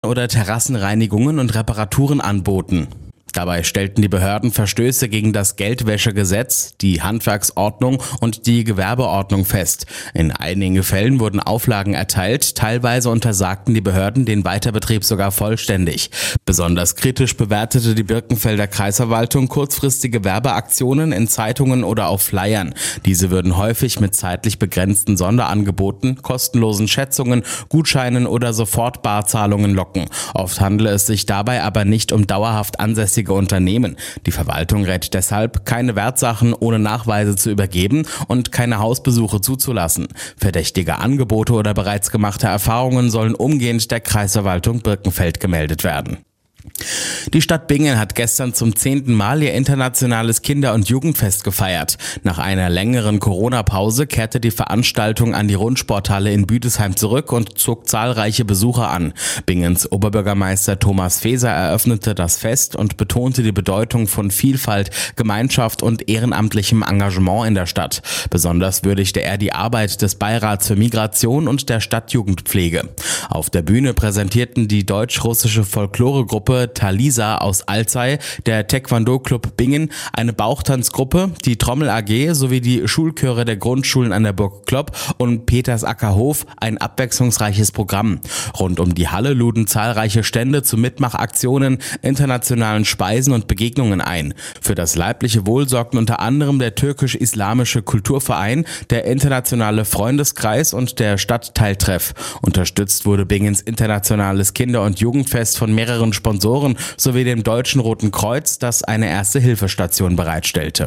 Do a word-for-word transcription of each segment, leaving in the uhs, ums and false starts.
oder Terrassenreinigungen und Reparaturen anboten. Dabei stellten die Behörden Verstöße gegen das Geldwäschegesetz, die Handwerksordnung und die Gewerbeordnung fest. In einigen Fällen wurden Auflagen erteilt, teilweise untersagten die Behörden den Weiterbetrieb sogar vollständig. Besonders kritisch bewertete die Birkenfelder Kreisverwaltung kurzfristige Werbeaktionen in Zeitungen oder auf Flyern. Diese würden häufig mit zeitlich begrenzten Sonderangeboten, kostenlosen Schätzungen, Gutscheinen oder Sofortbarzahlungen locken. Oft handele es sich dabei aber nicht um dauerhaft ansässige Unternehmen. Die Verwaltung rät deshalb, keine Wertsachen ohne Nachweise zu übergeben und keine Hausbesuche zuzulassen. Verdächtige Angebote oder bereits gemachte Erfahrungen sollen umgehend der Kreisverwaltung Birkenfeld gemeldet werden. Die Stadt Bingen hat gestern zum zehnten Mal ihr internationales Kinder- und Jugendfest gefeiert. Nach einer längeren Corona-Pause kehrte die Veranstaltung an die Rundsporthalle in Büdesheim zurück und zog zahlreiche Besucher an. Bingens Oberbürgermeister Thomas Feser eröffnete das Fest und betonte die Bedeutung von Vielfalt, Gemeinschaft und ehrenamtlichem Engagement in der Stadt. Besonders würdigte er die Arbeit des Beirats für Migration und der Stadtjugendpflege. Auf der Bühne präsentierten die deutsch-russische Folkloregruppe Talisa aus Alzey, der Taekwondo-Club Bingen, eine Bauchtanzgruppe, die Trommel A G sowie die Schulchöre der Grundschulen an der Burg Klopp und Petersackerhof ein abwechslungsreiches Programm. Rund um die Halle luden zahlreiche Stände zu Mitmachaktionen, internationalen Speisen und Begegnungen ein. Für das leibliche Wohl sorgten unter anderem der türkisch-islamische Kulturverein, der internationale Freundeskreis und der Stadtteiltreff. Unterstützt wurde Bingens internationales Kinder- und Jugendfest von mehreren Sponsoren sowie dem Deutschen Roten Kreuz, das eine Erste-Hilfe-Station bereitstellte.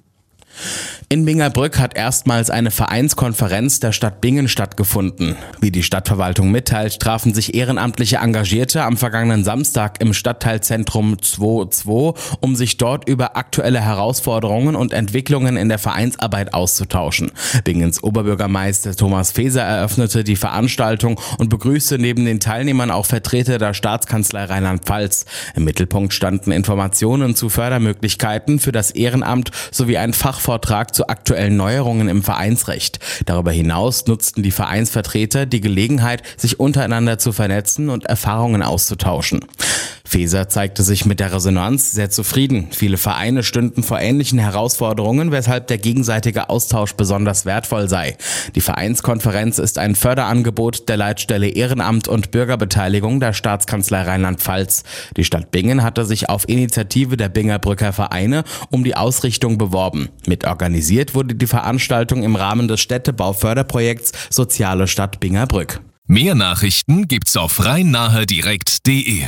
In Bingerbrück hat erstmals eine Vereinskonferenz der Stadt Bingen stattgefunden. Wie die Stadtverwaltung mitteilt, trafen sich ehrenamtliche Engagierte am vergangenen Samstag im Stadtteilzentrum zwei zwei, um sich dort über aktuelle Herausforderungen und Entwicklungen in der Vereinsarbeit auszutauschen. Bingens Oberbürgermeister Thomas Feser eröffnete die Veranstaltung und begrüßte neben den Teilnehmern auch Vertreter der Staatskanzlei Rheinland-Pfalz. Im Mittelpunkt standen Informationen zu Fördermöglichkeiten für das Ehrenamt sowie ein Fachvortrag zu aktuellen Neuerungen im Vereinsrecht. Darüber hinaus nutzten die Vereinsvertreter die Gelegenheit, sich untereinander zu vernetzen und Erfahrungen auszutauschen. Feser zeigte sich mit der Resonanz sehr zufrieden. Viele Vereine stünden vor ähnlichen Herausforderungen, weshalb der gegenseitige Austausch besonders wertvoll sei. Die Vereinskonferenz ist ein Förderangebot der Leitstelle Ehrenamt und Bürgerbeteiligung der Staatskanzlei Rheinland-Pfalz. Die Stadt Bingen hatte sich auf Initiative der Bingerbrücker Vereine um die Ausrichtung beworben. Mit organisiert wurde die Veranstaltung im Rahmen des Städtebauförderprojekts Soziale Stadt Bingerbrück. Mehr Nachrichten gibt's auf rhein-nahe-direkt punkt de.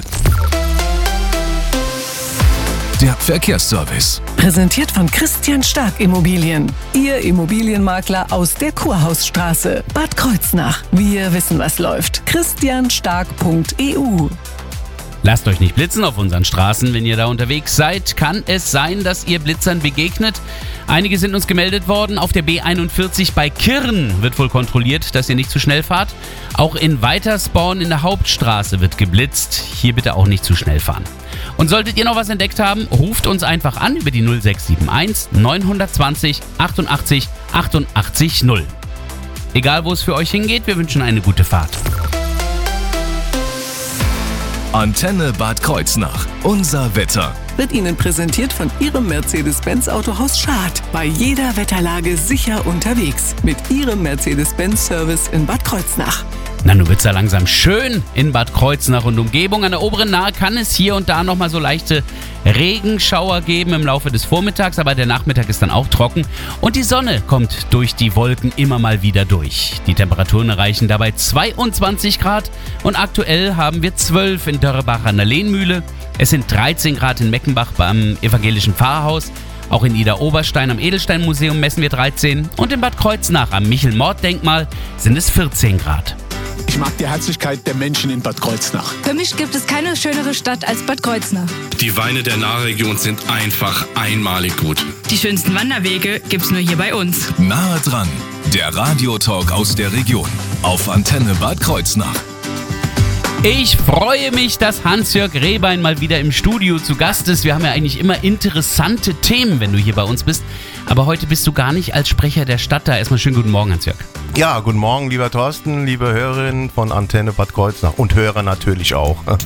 Der Verkehrsservice. Präsentiert von Christian Stark Immobilien. Ihr Immobilienmakler aus der Kurhausstraße, Bad Kreuznach. Wir wissen, was läuft. christian stark punkt e u. Lasst euch nicht blitzen auf unseren Straßen. Wenn ihr da unterwegs seid, kann es sein, dass ihr Blitzern begegnet. Einige sind uns gemeldet worden. Auf der B einundvierzig bei Kirn wird wohl kontrolliert, dass ihr nicht zu schnell fahrt. Auch in Weitersborn in der Hauptstraße wird geblitzt. Hier bitte auch nicht zu schnell fahren. Und solltet ihr noch was entdeckt haben, ruft uns einfach an über die null sechs sieben eins neun zwei null achtundachtzig achtundachtzig null. Egal wo es für euch hingeht, wir wünschen eine gute Fahrt. Antenne Bad Kreuznach. Unser Wetter. Wird Ihnen präsentiert von Ihrem Mercedes-Benz Autohaus Schad. Bei jeder Wetterlage sicher unterwegs. Mit Ihrem Mercedes-Benz-Service in Bad Kreuznach. Na, nun wird's ja langsam schön in Bad Kreuznach und Umgebung. An der oberen Nahe kann es hier und da nochmal so leichte Regenschauer geben im Laufe des Vormittags, aber der Nachmittag ist dann auch trocken und die Sonne kommt durch die Wolken immer mal wieder durch. Die Temperaturen erreichen dabei zweiundzwanzig Grad und aktuell haben wir zwölf in Dörrebach an der Lehnmühle. Es sind dreizehn Grad in Meckenbach beim evangelischen Pfarrhaus. Auch in Ida-Oberstein am Edelsteinmuseum messen wir dreizehn und in Bad Kreuznach am Michel-Mord-Denkmal sind es vierzehn Grad. Ich mag die Herzlichkeit der Menschen in Bad Kreuznach. Für mich gibt es keine schönere Stadt als Bad Kreuznach. Die Weine der Nahregion sind einfach einmalig gut. Die schönsten Wanderwege gibt's nur hier bei uns. Nahe dran, der Radiotalk aus der Region auf Antenne Bad Kreuznach. Ich freue mich, dass Hans-Jörg Rehbein mal wieder im Studio zu Gast ist. Wir haben ja eigentlich immer interessante Themen, wenn du hier bei uns bist. Aber heute bist du gar nicht als Sprecher der Stadt da. Erstmal schönen guten Morgen, Hans-Jörg. Ja, guten Morgen, lieber Thorsten, liebe Hörerinnen von Antenne Bad Kreuznach und Hörer natürlich auch.